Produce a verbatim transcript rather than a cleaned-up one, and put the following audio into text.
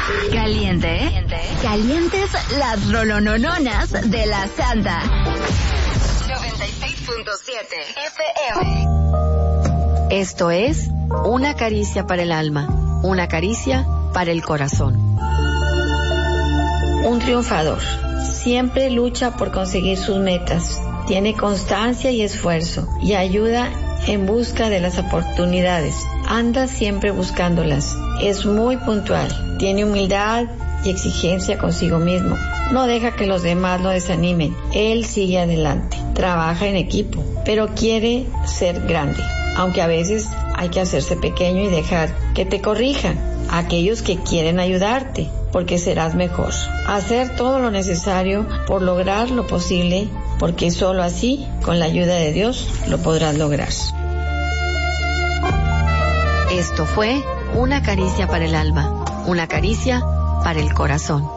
Caliente, ¿eh? Calientes las rolonononas de la Santa. noventa y seis punto siete F M. Esto es Una caricia para el alma, una caricia para el corazón. Un triunfador siempre lucha por conseguir sus metas, tiene constancia y esfuerzo y ayuda en busca de las oportunidades. Anda siempre buscándolas. Es muy puntual. Tiene humildad y exigencia consigo mismo. No deja que los demás lo desanimen. Él sigue adelante. Trabaja en equipo, pero quiere ser grande. Aunque a veces hay que hacerse pequeño y dejar que te corrijan aquellos que quieren ayudarte, porque serás mejor. Hacer todo lo necesario por lograr lo posible, porque solo así, con la ayuda de Dios, lo podrás lograr. Esto fue Una caricia para el alma, una caricia para el corazón.